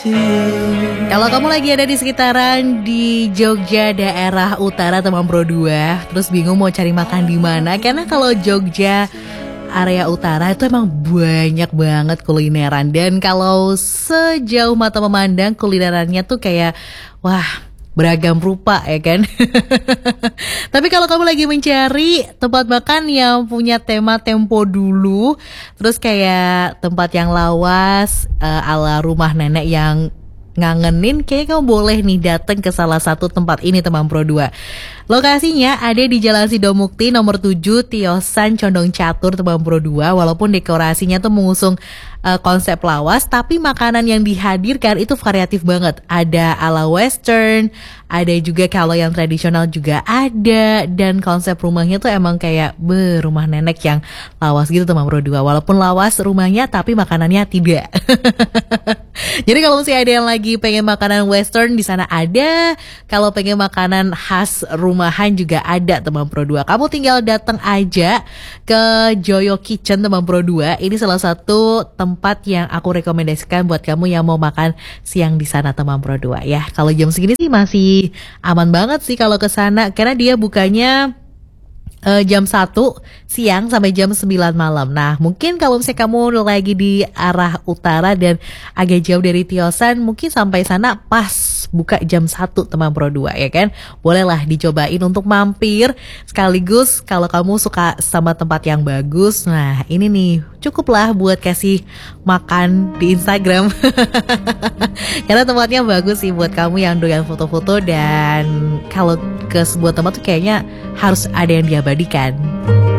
Kalau kamu lagi ada di sekitaran di Jogja daerah utara teman Bro 2, terus bingung mau cari makan di mana, karena kalau Jogja area utara itu emang banyak banget kulineran, dan kalau sejauh mata memandang kulinerannya tuh kayak wah, beragam rupa ya kan. Tapi kalau kamu lagi mencari tempat makan yang punya tema tempo dulu, terus kayak tempat yang lawas ala rumah nenek yang ngangenin, kayaknya kamu boleh nih datang ke salah satu tempat ini teman Pro 2. Lokasinya ada di Jalan Sidomukti nomor 7, Tiosan Condong Catur teman Pro 2. Walaupun dekorasinya tuh mengusung konsep lawas, tapi makanan yang dihadirkan itu variatif banget. Ada ala western, ada juga kalau yang tradisional juga ada, dan konsep rumahnya tuh emang kayak rumah nenek yang lawas gitu teman Pro 2. Walaupun lawas rumahnya tapi makanannya tidak. Jadi kalau masih ada yang lagi pengen makanan western, di sana ada. Kalau pengen makanan khas rumahan juga ada teman Pro 2. Kamu tinggal datang aja ke Joyo Kitchen teman Pro 2. Ini salah satu tempat yang aku rekomendasikan buat kamu yang mau makan siang di sana teman Pro 2 ya. Kalau jam segini sih masih aman banget sih kalau ke sana, karena dia bukanya jam 1 siang sampai jam 9 malam. Nah, mungkin kalau misalnya kamu lagi di arah utara dan agak jauh dari Tiosan, mungkin sampai sana pas buka jam 1 teman Pro 2 ya kan. Bolehlah dicobain untuk mampir sekaligus kalau kamu suka sama tempat yang bagus. Nah, ini nih cukuplah buat kasih makan di Instagram. Karena tempatnya bagus sih buat kamu yang doyan foto-foto, dan kalau ke sebuah tempat tuh kayaknya harus ada yang diabadikan.